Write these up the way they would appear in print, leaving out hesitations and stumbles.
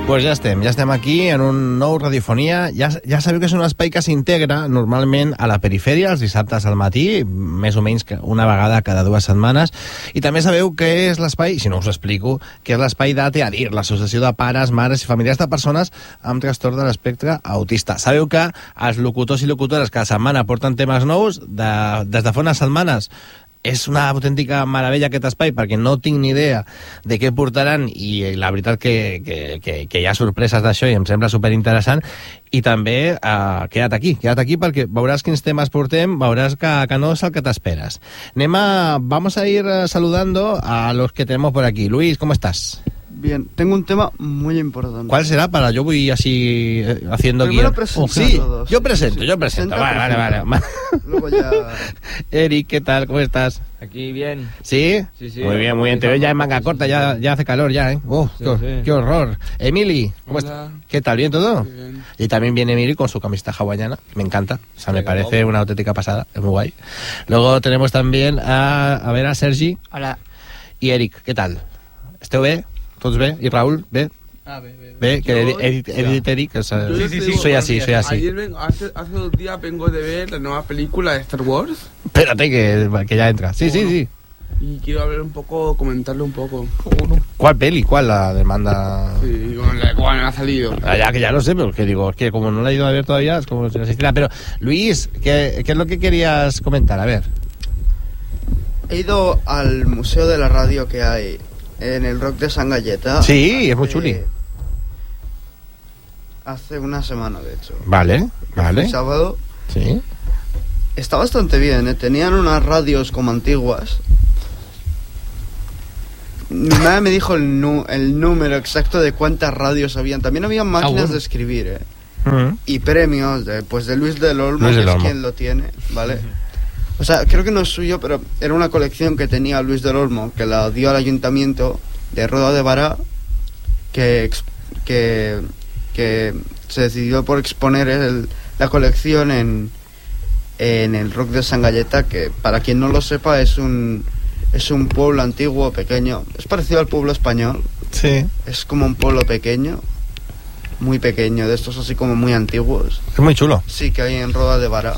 Pues ja estem aquí en un nou Radiofonia. Ja sabeu que és un espai que s'integra normalment a la perifèria els dissabtes al matí, més o menys una vegada cada 2 setmanes, i també sabeu que és l'espai, si no us explico, que és l'espai d'ATADIR, l'Associació de Pares, Mares i Familiars de Persones amb Trastorn de l'Espectre Autista. Sabeu que els locutors i locutores cada setmana porten temes nous, des de fa unes setmanes. És una autèntica meravella aquest espai perquè no tinc ni idea de què portaran i la veritat que hi ha sorpreses d'això i em sembla superinteressant. I també queda't aquí perquè veuràs quins temes portem, veuràs que no és el que t'esperes. Vamos a ir saludando a los que tenemos por aquí. Luis, ¿cómo estás? Bien, tengo un tema muy importante. ¿Cuál será? Yo voy así haciendo primero guión. Sí, todos. Yo presento. Vale. Luego ya... Eric, ¿qué tal? ¿Cómo estás? Aquí bien. ¿Sí? Sí. Muy bien. Te veo ya en manga corta, ya hace calor ya, ¿eh? Qué horror. Emily, ¿cómo estás? ¿Qué tal? ¿Bien todo? Bien. Y también viene Emily con su camiseta hawaiana. Me encanta. O sea, me parece una auténtica pasada. Es muy guay. Luego tenemos también a Sergi. Hola. Y Eric, ¿qué tal? ¿Esteu bé? ¿Todos bé? ¿Y Raúl? ¿Bé? Ve, que Edith Eric, o sea, sí, soy así. Ayer hace 2 días vengo de ver la nueva película de Star Wars. Espérate que ya entra. Sí. Y quiero hablar un poco, comentarle un poco. ¿Cuál peli? ¿Cuál la demanda? Sí, cuál ha salido. Ya que ya lo sé, pero que digo, es que como no la he ido a ver todavía, es como si no existiera. Pero, Luis, ¿qué es lo que querías comentar? A ver. He ido al Museo de la Radio que hay en el Rock de San Galleta. Sí, es muy chuli. Hace una semana, de hecho. Vale. El sábado. Sí. Está bastante bien, ¿eh? Tenían unas radios como antiguas. Mi madre me dijo el número exacto de cuántas radios habían. También había máquinas de escribir, ¿eh? Y premios de Luis del Olmo, que es quien lo tiene, ¿vale? O sea, creo que no es suyo, pero era una colección que tenía Luis del Olmo, que la dio al ayuntamiento de Roda de Bará, que se decidió por exponer la colección en el Rock de San Galleta, que para quien no lo sepa es un pueblo antiguo, pequeño. Es parecido al pueblo español. Sí. Es como un pueblo pequeño, muy pequeño, de estos así como muy antiguos. Es muy chulo. Sí, que hay en Roda de Bará.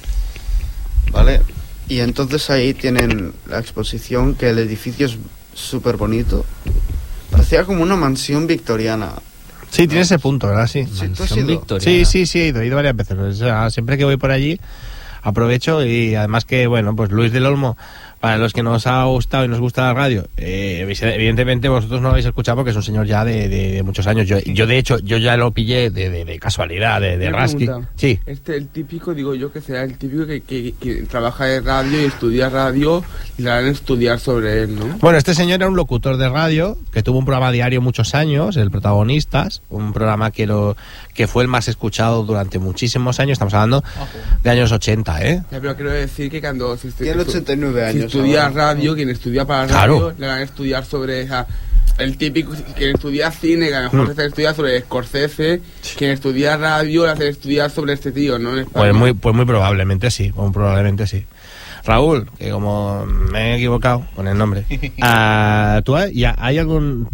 ¿Vale? Y entonces ahí tienen la exposición, que el edificio es súper bonito. Parecía como una mansión victoriana. Sí, tiene ese punto, ¿verdad? Sí. Mansión victoriana. Sí, he ido varias veces. O sea, siempre que voy por allí aprovecho, y además que, bueno, pues Luis del Olmo, para los que nos ha gustado y nos gusta la radio, evidentemente vosotros no lo habéis escuchado porque es un señor ya de muchos años. Yo de hecho, yo ya lo pillé de casualidad, de rasqui. Sí. El típico, digo yo, que será el típico que trabaja en radio y estudia radio y le harán estudiar sobre él, ¿no? Bueno, este señor era un locutor de radio que tuvo un programa diario muchos años, el Protagonistas, un programa que fue el más escuchado durante muchísimos años. Estamos hablando de años 80, ¿eh? Ya, pero quiero decir que cuando tiene 89 años. Si estudia radio, quien estudia para radio, le van a estudiar sobre el típico, quien estudia cine, que a lo mejor se estudia sobre Scorsese, quien estudia radio, le hace estudiar sobre este tío, ¿no? Pues muy probablemente sí, Raúl, que como me he equivocado con el nombre, ¿tú hay algún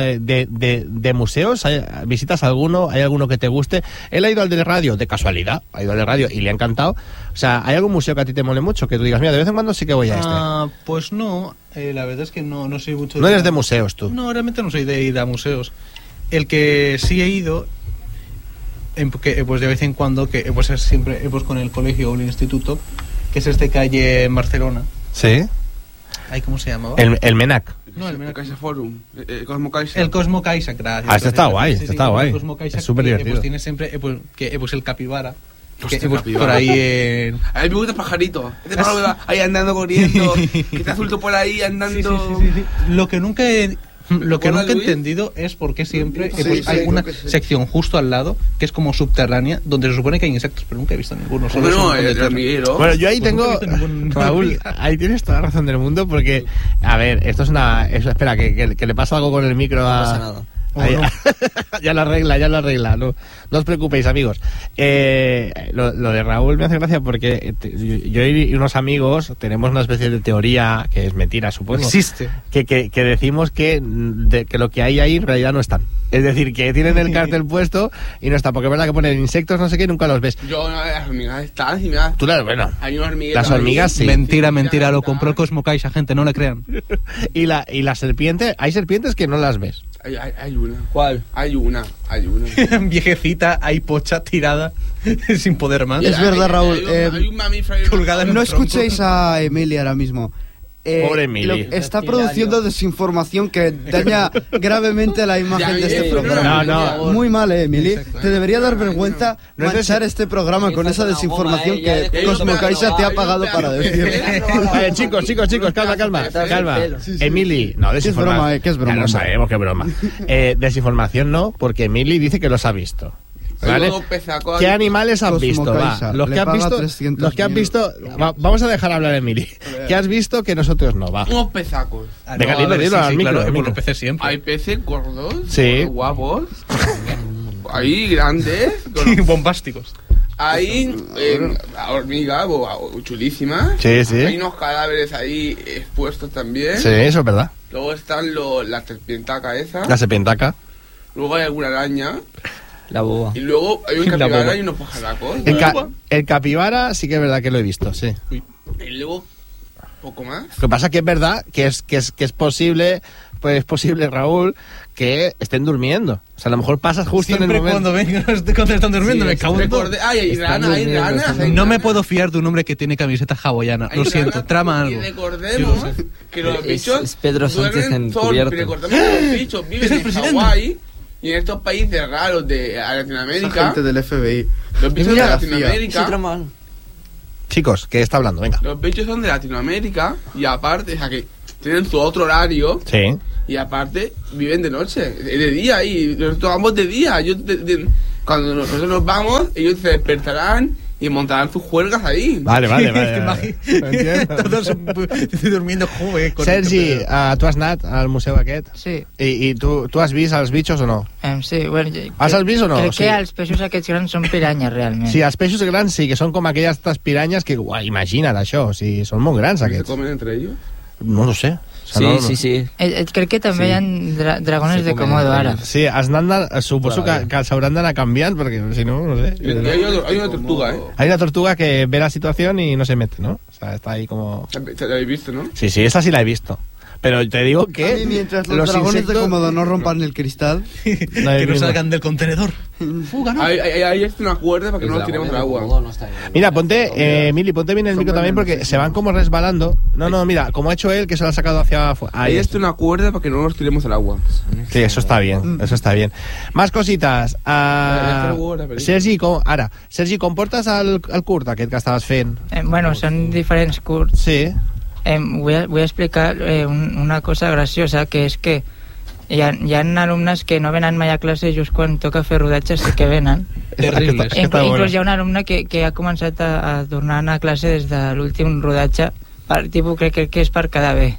de museos? ¿Visitas alguno? ¿Hay alguno que te guste? Él ha ido al de radio, de casualidad, y le ha encantado. O sea, ¿hay algún museo que a ti te mole mucho? Que tú digas, mira, de vez en cuando sí que voy a este. Pues no, la verdad es que no soy mucho... ¿No eres de museos tú? No, realmente no soy de ir a museos. El que sí he ido, pues de vez en cuando, que pues es siempre pues con el colegio o el instituto, que es calle en Barcelona. ¿Sí? ¿Cómo se llamaba? El MENAC. No, el MENAC. Caixa Forum. El Cosmo Caixa. El Cosmo Caixa, gracias. Este está guay, El Cosmo Caixa, es súper divertido. Pues tiene siempre pues el capibara. Capibara. Por ahí A mí me gusta el pajarito. Este pájaro va ahí andando, corriendo, que está azulto por ahí andando. Sí. Lo que nunca he entendido es por qué siempre hay una sección justo al lado que es como subterránea, donde se supone que hay insectos, pero nunca he visto ninguno. Bueno, yo ahí tengo... Raúl, ahí tienes toda la razón del mundo, porque, a ver, esto es espera, que le pasa algo con el micro a... No pasa nada. Ya lo arregla, no os preocupéis, amigos. Lo de Raúl me hace gracia porque yo y unos amigos tenemos una especie de teoría, que es mentira, supongo. Existe. Que decimos que lo que hay ahí en realidad no están. Es decir, que tienen el cartel puesto y no está, porque es verdad que ponen insectos, no sé qué, y nunca los ves. Yo, las hormigas están, y mira. Tú bueno. Hay unas hormigas. Las hormigas sí. Mentira, lo compró Cosmo Caixa, gente, no le crean. Y la serpiente, hay serpientes que no las ves. Hay una. ¿Cuál? Hay una. Viejecita, hay pocha tirada, sin poder más. Es verdad, Raúl. Hay un mamífero. Colgada en No un tronco. escuchéis a Emily ahora mismo. Pobre Emily. Está produciendo desinformación que daña gravemente la imagen de este programa. No. Muy mal, Emily. Exacto. Te debería dar vergüenza No es manchar este programa con esa desinformación que Cosmo Caixa te ha pagado para decir. Vale, chicos, calma. Emily, no, desinformación. ¿Qué es broma? Ya lo sabemos que es broma. Desinformación no, porque Emily dice que los ha visto. ¿Vale? ¿Qué animales has visto? Va, los que has visto, vamos a dejar hablar a Emily. ¿Qué has visto que nosotros no? Va. Unos pezacos. Venga, dilo al micro. Claro, como los peces siempre. Hay peces gordos, Sí. guapos, hay grandes, Bombásticos. hay hormigas chulísimas, Sí. hay unos cadáveres ahí expuestos también, Sí, eso es verdad. luego están la serpientaca esa, La serpientaca. luego hay alguna araña, La boba. y luego hay un La capibara boba. y unos pajaracos, El capibara sí que es verdad que lo he visto, sí. y luego poco más. Lo que pasa es que es verdad que es posible, pues es posible, Raúl, que estén durmiendo. O sea, a lo mejor pasas justo Siempre en el momento. cuando vengan, cuando están durmiendo, me cago en todo. Hay ranas, hay ranas. No me puedo fiar de un hombre que tiene camiseta hawaiana. Lo siento, trama algo. Y recordemos que los bichos Es Pedro Sánchez encubierto. recordemos que los bichos viven en Hawái y en estos países raros de Latinoamérica. Gente del FBI. Los bichos de Mira, Latinoamérica. Chicos, ¿qué está hablando? Venga. Los bichos son de Latinoamérica y aparte, o sea que tienen su otro horario Sí. y aparte viven de noche, de día y nosotros vamos de día. Cuando nosotros nos vamos, ellos se despertarán y montarán sus juergas ahí. Vale. Todos durmiendo, joder. Sergi, tu has anat al museu aquest? Sí, I tu has vist els bitxos o no? sí, bueno... Has vist o no? Crec Sí. que els peixos aquests grans són piranyes, realment. Sí, els peixos grans sí, que són com aquelles piranyes que, uai, imagina't això, o sigui, són molt grans ¿Se aquests. comen entre ellos? No lo sé. O sea, no. Sí. Crec que també hi ha dragones de Komodo ara. Sí, suposo que s'hauran d'anar canviant, perquè si no, no sé. Hay una tortuga, ¿eh? Hay una tortuga que ve la situación y no se mete, ¿no? O sea, está ahí como... ¿Te la habéis visto, no? Sí, esa sí la he visto. Pero te digo que... A mí, mientras los dragones de Komodo no rompan el cristal... Que no salgan del contenedor. Fuga, ¿no? Ahí está una cuerda para que no nos tiremos al agua. Mira, Emily, ponte bien el micro también porque se van como resbalando. No, mira, como ha hecho él, que se lo ha sacado hacia afuera. Ahí está una cuerda para que no nos tiremos al agua. Sí, eso está bien. Más cositas. Sergi, com portes el curt aquest que estaves fent? Bueno, són diferents curts. Sí. Vull explicar una cosa graciosa, que és que hi ha alumnes que no venen mai a classe i just quan toca fer rodatges sí que venen. Terribles. Inclús hi ha un alumne que ha començat a tornar a anar a classe des de l'últim rodatge, crec que és per quedar bé.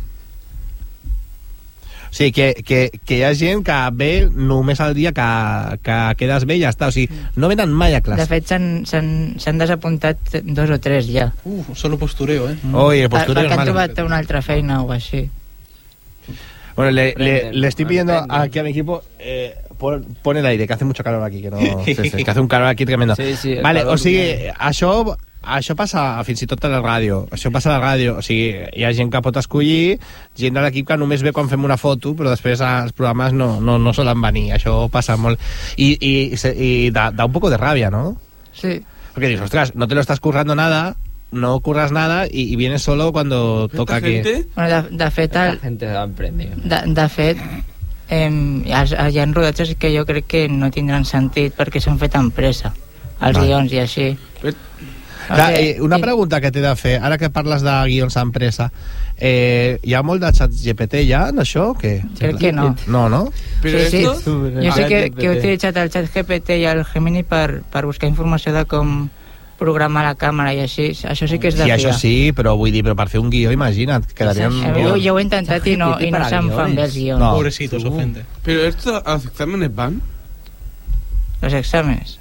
O sigui, que hi ha gent que ve només al dia que quedes bé i ja està. O sigui, no venen mai a classe. De fet, s'han desapuntat 2 o 3 ja. Solo postureo, Oye, postureo perquè han malo. trobat una altra feina o així. Bueno, le estoy pidiendo aquí a mi equipo pon el aire, que hace mucho calor aquí, que hace un calor aquí tremendo. Sí, vale, o sigui, això passa fins i tot a la ràdio. Això passa a la ràdio. O sigui, hi ha gent que pot escollir, gent de l'equip que només ve quan fem una foto, però després els programes no solen venir. Això passa molt. I da un poco de rabia, ¿no? Sí. Porque dices, ostras, no te lo estás currando nada, no curras nada y vienes solo cuando toca aquí. Bueno, de fet, de fet hi ha rodatges que jo crec que no tindran sentit perquè s'han fet amb pressa, els guions i així. Clar, una pregunta que t'he de fer, ara que parles de guions amb pressa, hi ha molt de xat GPT ja, d'això? Crec que no. No? Sí. Jo sé que he utilitzat el xat GPT i el Gemini per buscar informació de com programar la càmera i així, això sí que és de fiar. Sí, això sí, però vull dir, per fer un guió, imagina't, quedarían... Jo ho he intentat i no se'm fan bé els guions. No. Pobrecito, se ofende. ¿Pero esto a los exámenes van? Los exámenes.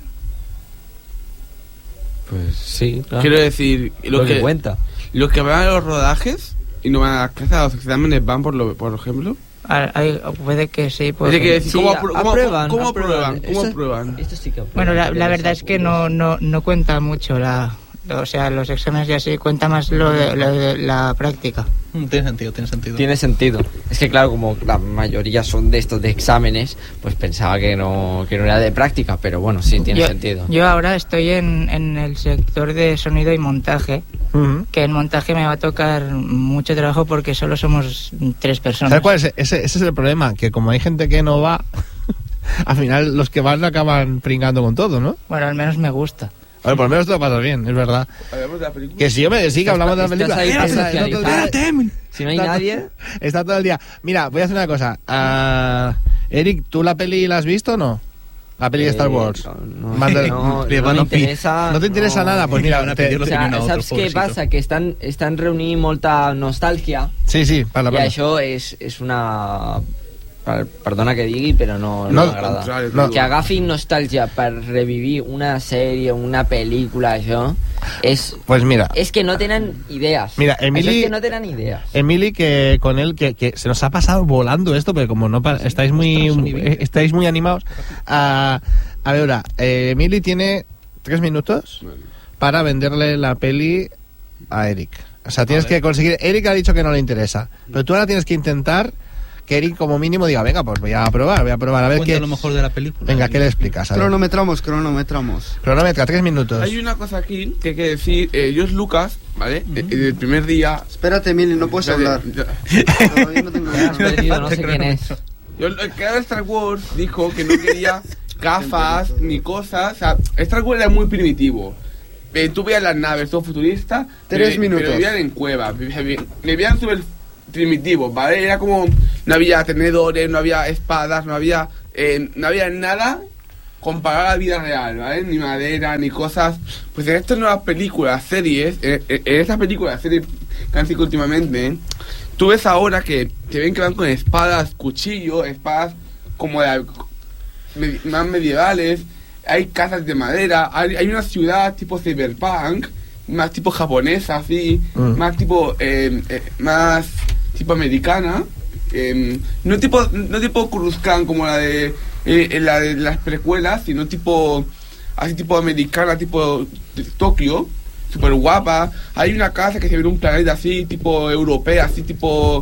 Pues sí, claro. Quiero decir, lo que cuenta. Los que van a los rodajes y no van a las clases, a los exámenes van, por ejemplo. Puede que sí. Puede que sí. ¿Cómo prueban? Esto sí que bueno, la verdad es que no cuenta mucho o sea, los exámenes y así, cuenta más lo de la práctica. Tiene sentido. Es que claro, como la mayoría son de estos de exámenes, pues pensaba que no era de práctica, pero bueno, sí, tiene sentido. Yo ahora estoy en el sector de sonido y montaje, que en montaje me va a tocar mucho trabajo porque solo somos 3 personas. ¿Sabes cuál es? Ese es el problema, que como hay gente que no va, al final los que van acaban pringando con todo, ¿no? Bueno, al menos me gusta. Bueno, por lo menos te lo pasas bien, es verdad. ¿Hablamos de la película? Que sí, hombre, sí que hablamos de la película. Espérate. Si no hay nadie... Está todo el día. Mira, voy a hacer una cosa. Eric, ¿tú la peli la has visto o no? La peli de Star Wars. No me interesa. ¿No te interesa nada? Pues mira, saps què passa? Que estan reunint molta nostàlgia. Sí, parla. I això és una... Perdona que digui, però no m'agrada. Que agafin nostàlgia per revivir una sèrie, una pel·lícula, això pues mira, es que no tenen ideas. Mira, Emily, es que no tenen ideas. Emily, que con él que se nos ha pasado volando esto, pero como no estáis muy animados a ver, Emily tiene 3 minutos para venderle la peli a Eric. O sea, tienes que conseguir. Eric ha dicho que no le interesa, pero tú ahora tienes que intentar que Eric como mínimo diga, venga, pues voy a probar a ver qué... lo mejor de la película. Venga, ¿qué le explicas? Cronometramos. Cronometra, 3 minutos. Hay una cosa aquí que hay que decir, George Lucas, ¿vale? El primer día... Espérate, Emily, no puedes hablar. Todavía no tengo no sé quién es. El creador de Star Wars dijo que no quería gafas ni cosas, o sea, Star Wars era muy primitivo. Tú veías las naves, todo futurista, 3 minutos. Pero vivían en cuevas, vivían súper primitivos, ¿vale? Era como, no había tenedores, no había espadas, no había nada comparado a la vida real, ¿vale? Ni madera, ni cosas. Pues en estas nuevas películas, series, en estas películas, series que han sido últimamente, tú ves ahora que ven que van con espadas, cuchillos, espadas como más medievales, hay casas de madera, hay una ciudad tipo cyberpunk, más tipo japonesa, así, más tipo americana, no tipo Coruscant como la de las precuelas, sino tipo americana, tipo Tokio, súper guapa. Hay una casa que se ve en un planeta así, tipo europea, así tipo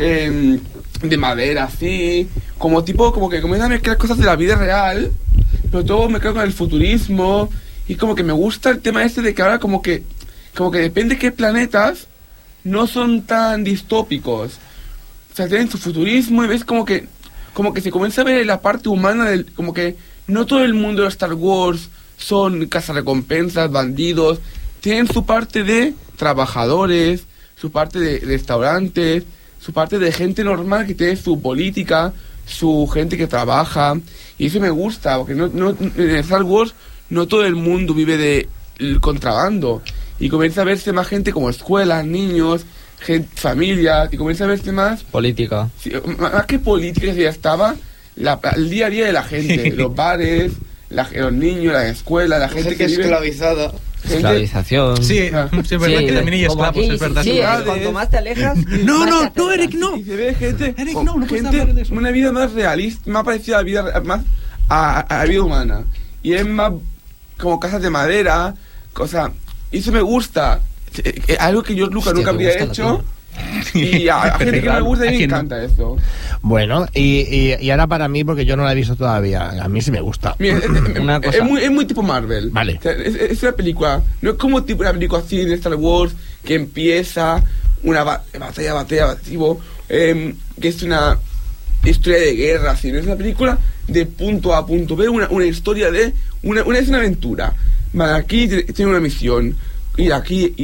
de madera, así, como que comienza a mezclar cosas de la vida real, pero todo mezclado con el futurismo. Y como que me gusta el tema de que ahora como que depende de qué planetas no son tan distópicos. O sea, tienen su futurismo y ves como que se comienza a ver la parte humana como que no todo el mundo de Star Wars son cazarrecompensas, bandidos. Tienen su parte de trabajadores, su parte de restaurantes, su parte de gente normal que tiene su política, su gente que trabaja. Y eso me gusta, porque en Star Wars no todo el mundo vive del contrabando. Y comienza a verse más gente como escuelas, niños, familias, y comienza a verse más... Política. Sí, más que política, ya estaba el día a día de la gente, los bares, los niños, las escuelas, la gente que vive... esclavizada. Esclavización. Sí, es verdad que también hay esclavos, aquí, es verdad. Sí, cuanto más te alejas... No, Eric, no. Y se ve gente... Eric, no puedes gente, hablar de eso. una vida más realista, más parecida a la vida, más a la vida humana. Y es más como casas de madera, cosas... Y eso me gusta. Algo que George Lucas nunca había hecho. Y a gente que no le gusta, a mí me encanta eso. Bueno, y ahora para mí, porque yo no la he visto todavía, a mí sí me gusta. Mira, es muy tipo Marvel. Vale. O sea, es una película, no es como tipo una película así de Star Wars, que empieza una batalla, tipo, que es una historia de guerra, sino es una película de punto A a punto B, una historia de... es una aventura. Vale, aquí tiene una misión, ir aquí,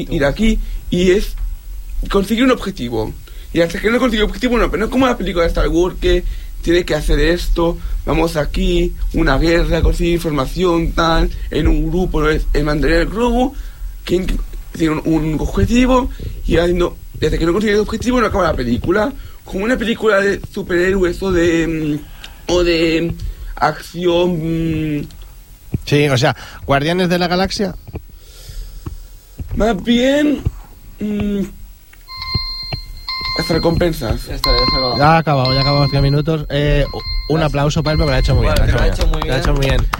y es conseguir un objetivo. Y hasta que no consigue un objetivo, no, pero no es como la película de Star Wars que tiene que hacer esto, vamos aquí, una guerra, conseguir información, tal, en un grupo, no es el mantener el globo, que tiene un objetivo, y desde que no consigue el objetivo no acaba la película. Como una película de superhéroes o de acción... Sí, o sea, ¿Guardianes de la Galaxia? Más bien... Las recompensas. Ya ha acabado 10 minutos. Un aplauso para él porque lo ha hecho muy bien. Lo ha hecho muy bien.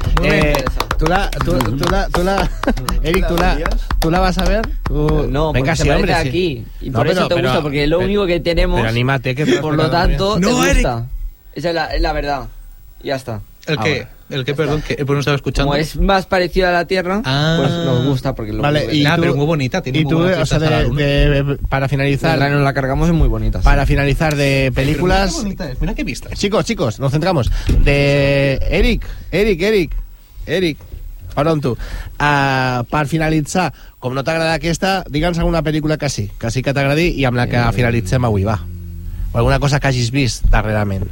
Eric, ¿tú la vas a ver? No, venga, porque se parece aquí. Y por eso te gusta, porque es lo único que tenemos. Pero anímate, que por lo tanto, te gusta. Eric. Esa es la verdad. Ya está. ¿El qué? ¿El qué, perdón? Que no estaba escuchando. Como es más parecido a la Tierra, pues nos gusta porque lo vale, pero muy bonita. Tiene y tú, o sea, para finalizar... Nos la cargamos, es muy bonita. Para finalizar de películas... Qué bonita es, mira qué vista. Chicos, nos centramos. De Eric, on tu. Per finalitzar, com no t'agrada aquesta, digue'ns alguna pel·lícula que sí que t'agradi i amb la que finalitzem avui, va. O alguna cosa que hagis vist darrerament.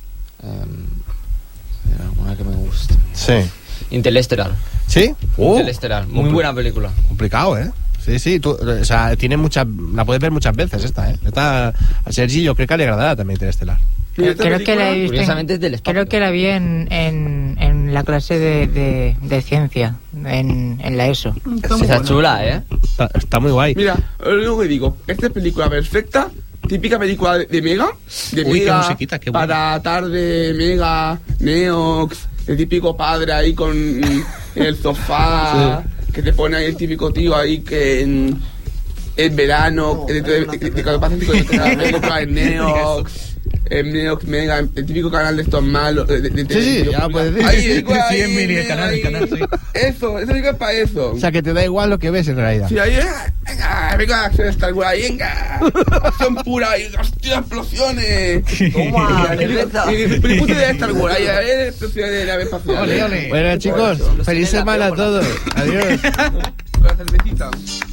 Alguna que me guste. Sí. Interestelar. ¿Sí? Interestelar. Muy buena película. Complicado, ¿eh? Sí. O sea, la puedes ver muchas veces esta, ¿eh? A Sergi yo creo que le agradará también Interestelar. Creo que la he visto. Curiosamente es del espacio. Creo que la vi en la clase de ciencia, en la ESO. Está chula, ¿eh? Está muy guay. Mira, lo único que digo, esta es película perfecta. Típica película de Mega. Qué musiquita, qué buena. Para tarde, Mega, Neox, el típico padre ahí con el sofá, sí. Que te pone ahí el típico tío ahí que en el verano, cuando pasa el Neox. Neox Mega, el típico canal de estos malos. Sí, ya puedes decir. Ahí, en el canal, sí. Eso es para eso. O sea, que te da igual lo que ves en realidad. Sí, ahí, venga, acción de Star Wars, venga. Acción pura, y hostia, explosiones. Toma, y puta de Star Wars, ahí, explosiones de nave espacial. Bueno, chicos, feliz semana a todos. Adiós. Con la cervecita.